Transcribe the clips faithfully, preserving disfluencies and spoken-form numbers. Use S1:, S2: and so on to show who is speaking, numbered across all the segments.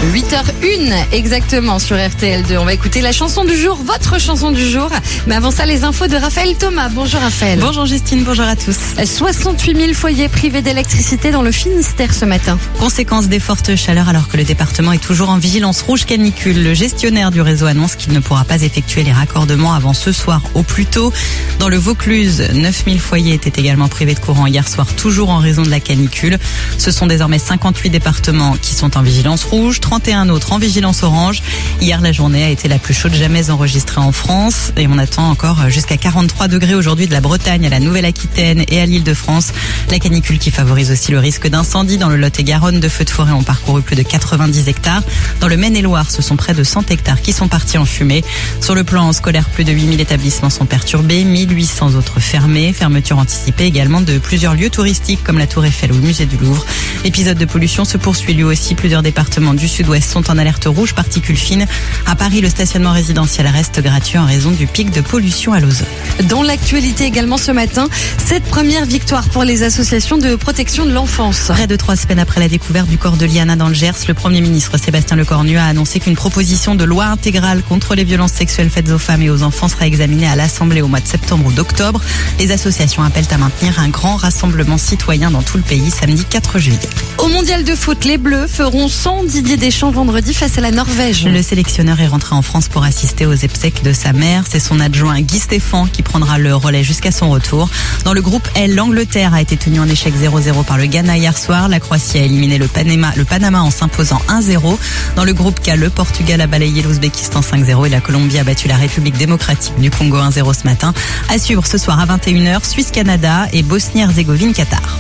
S1: huit heures une exactement sur R T L deux. On va écouter la chanson du jour, votre chanson du jour. Mais avant ça, les infos de Raphaël Thomas. Bonjour Raphaël.
S2: Bonjour Justine, bonjour à tous.
S1: soixante-huit mille foyers privés d'électricité dans le Finistère ce matin.
S2: Conséquence des fortes chaleurs alors que le département est toujours en vigilance rouge canicule. Le gestionnaire du réseau annonce qu'il ne pourra pas effectuer les raccordements avant ce soir au plus tôt. Dans le Vaucluse, neuf mille foyers étaient également privés de courant hier soir, toujours en raison de la canicule. Ce sont désormais cinquante-huit départements qui sont en vigilance rouge, trente et un autres en vigilance orange. Hier, la journée a été la plus chaude jamais enregistrée en France et on attend encore jusqu'à quarante-trois degrés aujourd'hui de la Bretagne à la Nouvelle-Aquitaine et à l'Île-de-France. La canicule qui favorise aussi le risque d'incendie dans le Lot-et-Garonne. De feux de forêt ont parcouru plus de quatre-vingt-dix hectares. Dans le Maine-et-Loire, ce sont près de cent hectares qui sont partis en fumée. Sur le plan scolaire, plus de huit mille établissements sont perturbés, mille huit cents autres fermés. Fermeture anticipée également de plusieurs lieux touristiques comme la Tour Eiffel ou le musée du Louvre. L'épisode de pollution se poursuit lui aussi. Plusieurs départements du sud-ouest sont en alerte rouge particules fines. À Paris, le stationnement résidentiel reste gratuit en raison du pic de pollution à l'ozone.
S1: Dans l'actualité également ce matin, cette première victoire pour les associations de protection de l'enfance.
S2: Près de trois semaines après la découverte du corps de Liana dans le Gers, le Premier ministre Sébastien Lecornu a annoncé qu'une proposition de loi intégrale contre les violences sexuelles faites aux femmes et aux enfants sera examinée à l'Assemblée au mois de septembre ou d'octobre. Les associations appellent à maintenir un grand rassemblement citoyen dans tout le pays samedi quatre juillet.
S1: Au mondial de foot, les Bleus feront sans Didier Deschamps vendredi face à la Norvège.
S2: Le sélectionneur est rentré en France pour assister aux obsèques de sa mère. C'est son adjoint Guy Stéphane qui prendra le relais jusqu'à son retour. Dans le groupe L, l'Angleterre a été tenue en échec zéro zéro par le Ghana hier soir. La Croatie a éliminé le Panama, le Panama en s'imposant un zéro. Dans le groupe K, le Portugal a balayé l'Ouzbékistan cinq zéro et la Colombie a battu la République démocratique du Congo un zéro ce matin. À suivre ce soir à vingt et une heures, Suisse-Canada et Bosnie-Herzégovine-Qatar.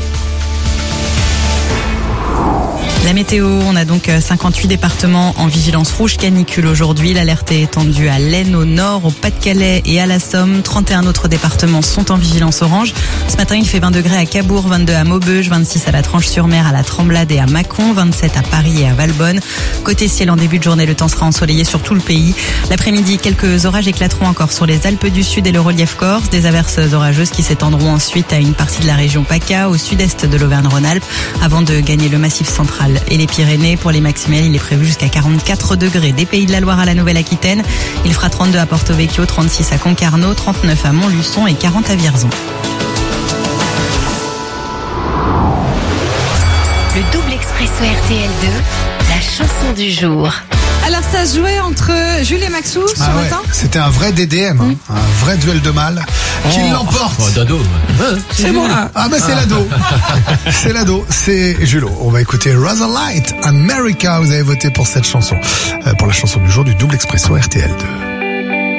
S2: La météo, on a donc cinquante-huit départements en vigilance rouge canicule aujourd'hui. L'alerte est étendue à l'Aisne, au nord, au Pas-de-Calais et à la Somme. trente et un autres départements sont en vigilance orange. Ce matin, il fait vingt degrés à Cabourg, vingt-deux à Maubeuge, vingt-six à la Tranche-sur-Mer, à la Tremblade et à Mâcon, vingt-sept à Paris et à Valbonne. Côté ciel, en début de journée, le temps sera ensoleillé sur tout le pays. L'après-midi, quelques orages éclateront encore sur les Alpes du Sud et le relief corse. Des averses orageuses qui s'étendront ensuite à une partie de la région PACA, au sud-est de l'Auvergne-Rhône-Alpes, avant de gagner le Massif central et les Pyrénées. Pour les maximales, il est prévu jusqu'à quarante-quatre degrés des Pays de la Loire à la Nouvelle-Aquitaine. Il fera trente-deux à Porto Vecchio, trente-six à Concarneau, trente-neuf à Montluçon et quarante à Vierzon.
S3: Le double expresso R T L deux, la chanson du jour.
S1: Alors ça se jouait entre Jules et Maxou ce
S4: ah ouais,
S1: matin.
S4: C'était un vrai D D M, hein, mmh. un vrai duel de mâles. Oh, qui l'emporte
S5: oh, Dado.
S1: C'est moi.
S4: Ah ben c'est ah. l'ado. C'est l'ado, c'est Julo. On va écouter Rather Light, America. Vous avez voté pour cette chanson, euh, pour la chanson du jour du double expresso R T L deux.